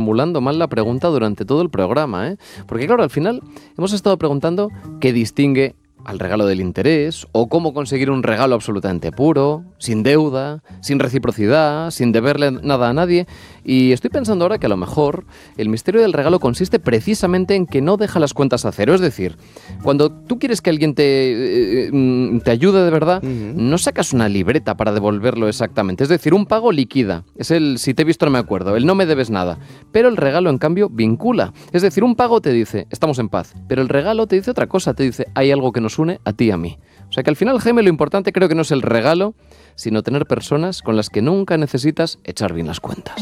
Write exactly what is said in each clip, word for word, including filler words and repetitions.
formulando mal la pregunta durante todo el programa, ¿eh? Porque claro, al final hemos estado preguntando qué distingue al regalo del interés, o cómo conseguir un regalo absolutamente puro, sin deuda, sin reciprocidad, sin deberle nada a nadie. Y estoy pensando ahora que a lo mejor el misterio del regalo consiste precisamente en que no deja las cuentas a cero. Es decir, cuando tú quieres que alguien te, eh, te ayude de verdad, uh-huh. no sacas una libreta para devolverlo exactamente. Es decir, un pago liquida. Es el si te he visto no me acuerdo, el no me debes nada. Pero el regalo, en cambio, vincula. Es decir, un pago te dice, estamos en paz. Pero el regalo te dice otra cosa, te dice, hay algo que nos une a ti y a mí. O sea que al final, Jaime, lo importante creo que no es el regalo, sino tener personas con las que nunca necesitas echar bien las cuentas.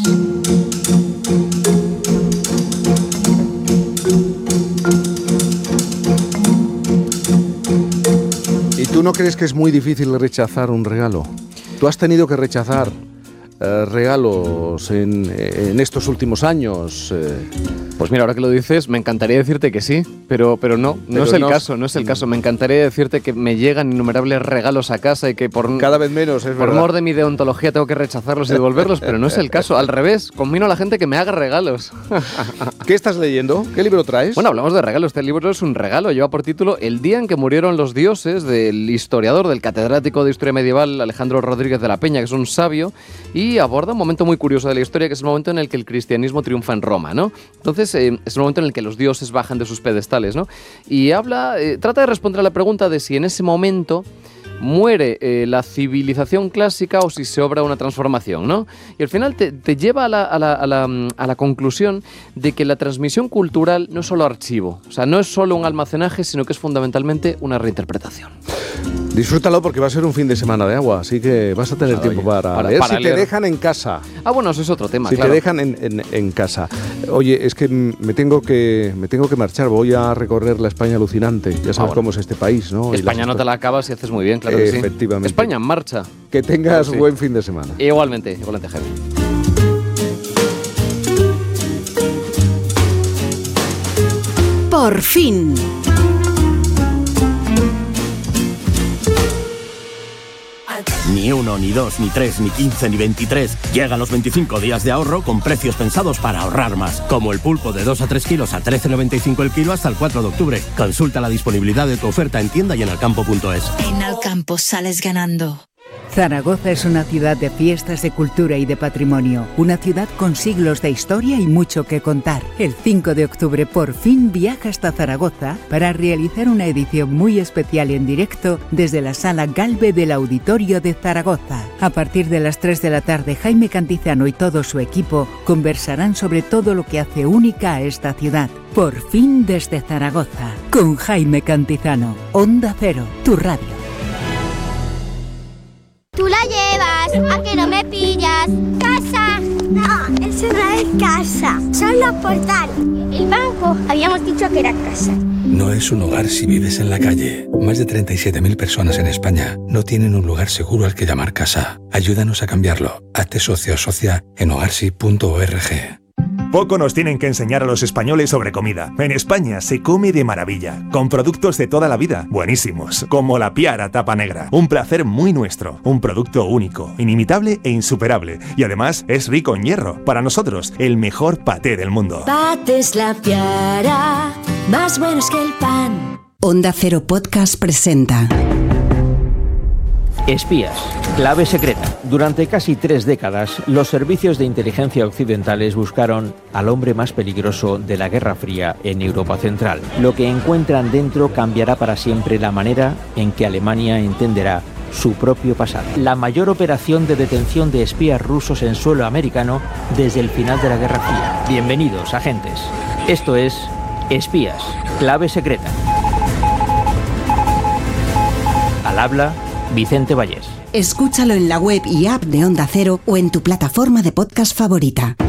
¿Y tú no crees que es muy difícil rechazar un regalo? ¿Tú has tenido que rechazar eh, regalos en, en estos últimos años? Eh... Pues mira, ahora que lo dices, me encantaría decirte que sí, pero, pero no, no pero es el no, caso, no es el caso. Me encantaría decirte que me llegan innumerables regalos a casa y que por cada vez menos, es por verdad. mor de mi deontología tengo que rechazarlos y devolverlos, pero no es el caso. Al revés, combino a la gente que me haga regalos. ¿Qué estás leyendo? ¿Qué libro traes? Bueno, hablamos de regalos. Este libro es un regalo. Lleva por título El día en que murieron los dioses, del historiador, del catedrático de historia medieval Alejandro Rodríguez de la Peña, que es un sabio, y aborda un momento muy curioso de la historia, que es el momento en el que el cristianismo triunfa en Roma, ¿no? Entonces, eh, es el momento en el que los dioses bajan de sus pedestales, ¿no? Y habla, eh, trata de responder a la pregunta de si en ese momento muere eh, la civilización clásica o si se obra una transformación, ¿no? Y al final te, te lleva a la, a, la, a, la, a la conclusión de que la transmisión cultural no es solo archivo, o sea, no es solo un almacenaje, sino que es fundamentalmente una reinterpretación. Disfrútalo porque va a ser un fin de semana de agua, así que vas a tener ah, tiempo oye, para, para leer. Para si leer. te dejan en casa. Ah, bueno, eso es otro tema, Si claro. te dejan en, en, en casa. Oye, es que me tengo que me tengo que marchar, voy a recorrer la España alucinante. Ya sabes ah, bueno. cómo es este país, ¿no? España no te la acabas y haces muy bien, claro que sí. Efectivamente. España en marcha. Que tengas sí. buen fin de semana. Igualmente, igualmente, Jaime. Por fin. Ni uno, ni dos, ni tres, ni quince, ni veintitrés. Llegan los veinticinco días de ahorro con precios pensados para ahorrar más. Como el pulpo de dos a tres kilos a trece noventa y cinco el kilo hasta el cuatro de octubre. Consulta la disponibilidad de tu oferta en tienda y en alcampo punto es. En Alcampo sales ganando. Zaragoza es una ciudad de fiestas, de cultura y de patrimonio. Una ciudad con siglos de historia y mucho que contar. El cinco de octubre por fin viaja hasta Zaragoza para realizar una edición muy especial en directo desde la Sala Galve del Auditorio de Zaragoza. A partir de las tres de la tarde, Jaime Cantizano y todo su equipo conversarán sobre todo lo que hace única a esta ciudad. Por fin desde Zaragoza, con Jaime Cantizano. Onda Cero, tu radio. Tú la llevas, ¿a que no me pillas? ¡Casa! No, eso no es casa, son los portales. El banco, habíamos dicho que era casa. No es un hogar si vives en la calle. Más de treinta y siete mil personas en España no tienen un lugar seguro al que llamar casa. Ayúdanos a cambiarlo. Hazte socio o socia en hogarsi punto org. Poco nos tienen que enseñar a los españoles sobre comida. En España se come de maravilla, con productos de toda la vida, buenísimos, como la Piara Tapa Negra. Un placer muy nuestro, un producto único, inimitable e insuperable. Y además es rico en hierro. Para nosotros, el mejor paté del mundo. Patés La Piara, más buenos que el pan. Onda Cero Podcast presenta Espías, clave secreta. Durante casi tres décadas, los servicios de inteligencia occidentales buscaron al hombre más peligroso de la Guerra Fría en Europa Central. Lo que encuentran dentro cambiará para siempre la manera en que Alemania entenderá su propio pasado. La mayor operación de detención de espías rusos en suelo americano desde el final de la Guerra Fría. Bienvenidos, agentes. Esto es Espías, clave secreta. Al habla Vicente Vallés. Escúchalo en la web y app de Onda Cero o en tu plataforma de podcast favorita.